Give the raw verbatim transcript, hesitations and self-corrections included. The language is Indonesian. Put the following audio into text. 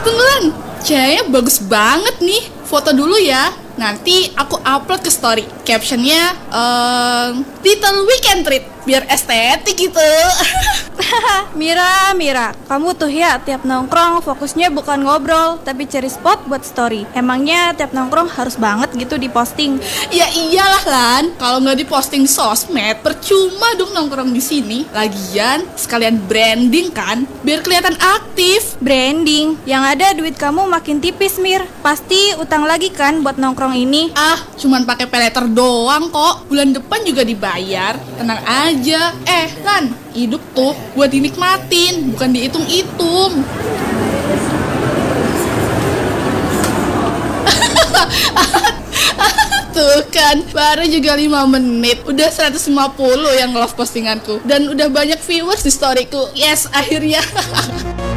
Tunggu Lan, cahayanya bagus banget nih. Foto dulu ya. Nanti aku upload ke story. Captionnya ehm, Little Weekend Treat, biar estetik gitu. Mira, Mira, kamu tuh ya tiap nongkrong fokusnya bukan ngobrol, tapi cari spot buat story. Emangnya tiap nongkrong harus banget gitu diposting? Ya iyalah Lan, kalau nggak diposting sosmed percuma dong nongkrong di sini. Lagian sekalian branding kan, biar kelihatan aktif. Branding, yang ada duit kamu makin tipis, Mir. Pasti utang lagi kan buat nongkrong ini? Ah, cuman pakai paylater doang kok. Bulan depan juga dibayar. Tenang aja. Eh, Lan, hidup tuh buat dinikmatin, bukan dihitung-hitung. Tuh kan, baru juga lima menit udah seratus lima puluh yang love postinganku. Dan udah banyak viewers di storyku. Yes, akhirnya.